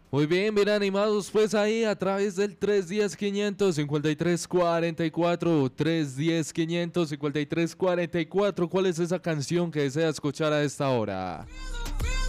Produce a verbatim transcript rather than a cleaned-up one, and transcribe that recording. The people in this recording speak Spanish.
Muy bien, bien animados pues ahí a través del tres uno cero, quinientos cincuenta y tres, cuarenta y cuatro, tres uno cero, quinientos cincuenta y tres, cuarenta y cuatro. ¿Cuál es esa canción que desea escuchar a esta hora?